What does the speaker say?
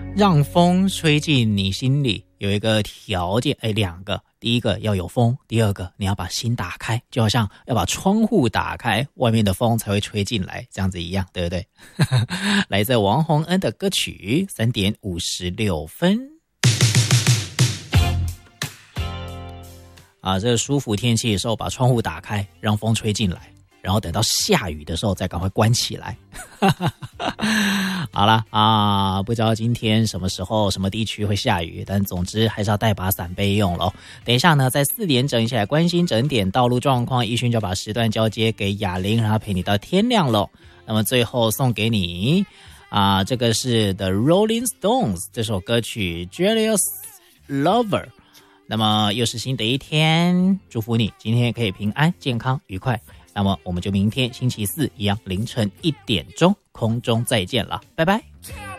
让风吹进你心里有一个条件，两个，第一个要有风，第二个你要把心打开，就好像要把窗户打开，外面的风才会吹进来，这样子一样，对不对？来自王洪恩的歌曲3点56分。这个舒服天气的时候把窗户打开，让风吹进来，然后等到下雨的时候再赶快关起来。好了不知道今天什么时候什么地区会下雨，但总之还是要带把伞备用咯。等一下呢，在4点整一起来关心整点道路状况，奕迅就把时段交接给雅玲，让她陪你到天亮咯。那么最后送给你这个是 The Rolling Stones 这首歌曲 Jealous Lover。那么又是新的一天，祝福你今天可以平安健康愉快。那么我们就明天星期四一样凌晨1点钟空中再见了，拜拜。